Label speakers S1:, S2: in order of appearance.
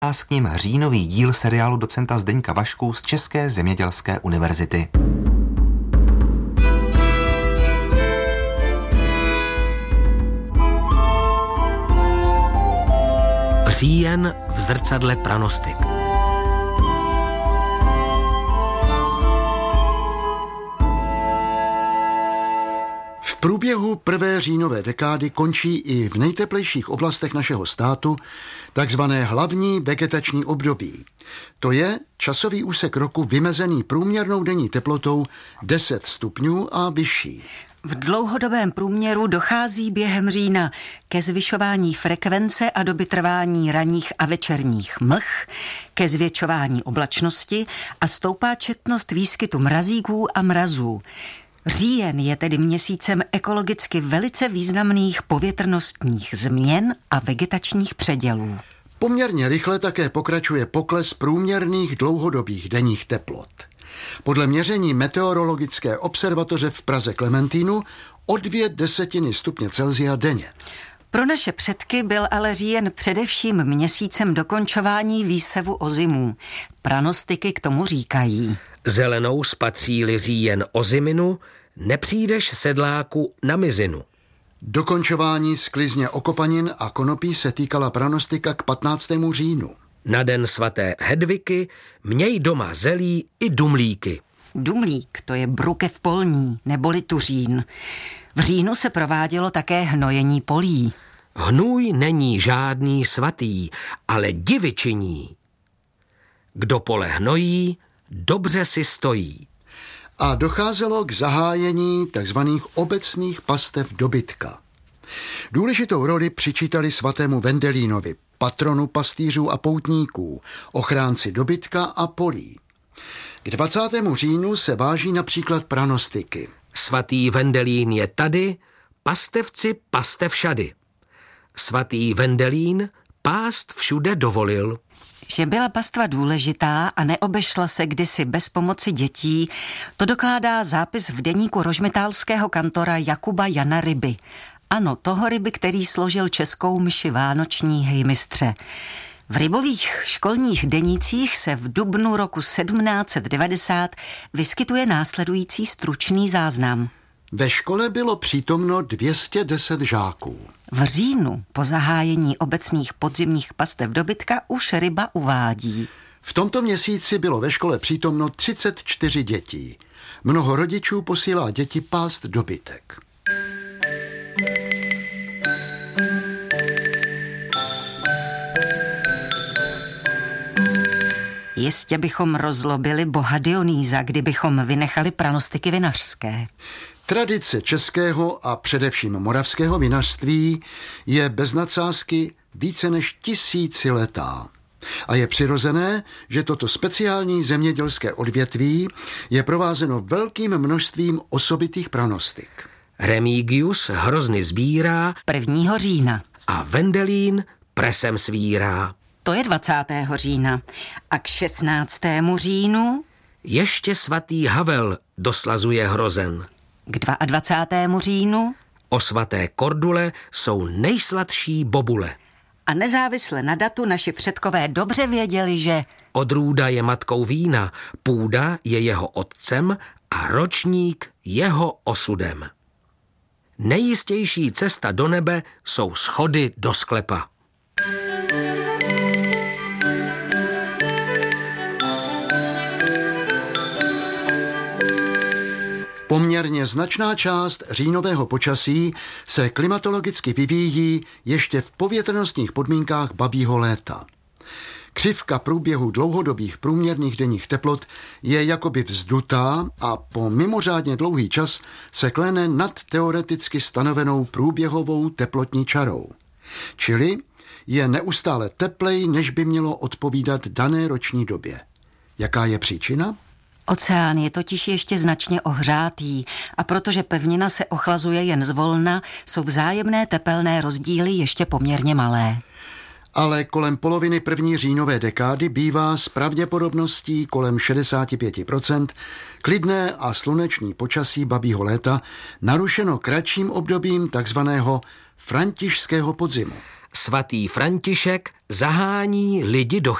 S1: Nás k ním říjnový díl seriálu docenta Zdeňka Vašku z České zemědělské univerzity.
S2: Říjen v zrcadle pranostik.
S3: V průběhu prvé říjnové dekády končí i v nejteplejších oblastech našeho státu takzvané hlavní vegetační období. To je časový úsek roku vymezený průměrnou denní teplotou 10 stupňů a vyšší.
S4: V dlouhodobém průměru dochází během října ke zvyšování frekvence a doby trvání ranních a večerních mlh, ke zvětšování oblačnosti a stoupá četnost výskytu mrazíků a mrazů. Říjen je tedy měsícem ekologicky velice významných povětrnostních změn a vegetačních předělů.
S3: Poměrně rychle také pokračuje pokles průměrných dlouhodobých denních teplot. Podle měření meteorologické observatoře v Praze Klementínu o 0,2 stupně Celsia denně.
S4: Pro naše předky byl ale říjen především měsícem dokončování výsevu ozimů. Pranostiky k tomu říkají:
S2: Zelenou spatří-li říjen oziminu, nepřijdeš sedláku na mizinu.
S3: Dokončování sklizně okopanin a konopí se týkala pranostika k 15. říjnu.
S2: Na den svaté Hedviky měj doma zelí i dumlíky.
S4: Dumlík, to je brukev polní, neboli tuřín. V říjnu se provádělo také hnojení polí.
S2: Hnůj není žádný svatý, ale divy činí. Kdo pole hnojí, dobře si stojí.
S3: A docházelo k zahájení takzvaných obecných pastev dobytka. Důležitou roli přičítali svatému Vendelínovi, patronu pastýřů a poutníků, ochránci dobytka a polí. K 20. říjnu se váží například pranostiky.
S2: Svatý Vendelín je tady, pastevci paste všady. Svatý Vendelín pást všude dovolil.
S4: Že byla pastva důležitá a neobešla se kdysi bez pomoci dětí, to dokládá zápis v deníku rožmitálského kantora Jakuba Jana Ryby. Ano, toho Ryby, který složil českou mši vánoční hejmistře. V Rybových školních denících se v dubnu roku 1790 vyskytuje následující stručný záznam.
S3: Ve škole bylo přítomno 210 žáků.
S4: V říjnu po zahájení obecných podzimních pastev dobytka už Ryba uvádí:
S3: V tomto měsíci bylo ve škole přítomno 34 dětí. Mnoho rodičů posílá děti pást dobytek.
S4: Jistě bychom rozlobili boha Dionýza, kdybychom vynechali pranostiky vinařské.
S3: Tradice českého a především moravského vinařství je bez nadsázky více než 1000letá. A je přirozené, že toto speciální zemědělské odvětví je provázeno velkým množstvím osobitých pranostik.
S2: Remigius hrozny sbírá
S4: 1. října
S2: a Vendelín presem svírá.
S4: To je 20. října. A k 16. říjnu
S2: ještě svatý Havel doslazuje hrozen.
S4: K 22. říjnu
S2: o svaté Kordule jsou nejsladší bobule.
S4: A nezávisle na datu naši předkové dobře věděli, že
S2: odrůda je matkou vína, půda je jeho otcem a ročník jeho osudem. Nejistější cesta do nebe jsou schody do sklepa.
S3: Poměrně značná část říjnového počasí se klimatologicky vyvíjí ještě v povětrnostních podmínkách babího léta. Křivka průběhu dlouhodobých průměrných denních teplot je jakoby vzdutá a po mimořádně dlouhý čas se klene nad teoreticky stanovenou průběhovou teplotní čarou. Čili je neustále teplej, než by mělo odpovídat dané roční době. Jaká je příčina?
S4: Oceán je totiž ještě značně ohřátý a protože pevnina se ochlazuje jen zvolna, jsou vzájemné tepelné rozdíly ještě poměrně malé.
S3: Ale kolem poloviny první říjnové dekády bývá s pravděpodobností kolem 65% klidné a sluneční počasí babího léta narušeno kratším obdobím takzvaného františského podzimu.
S2: Svatý František zahání lidi do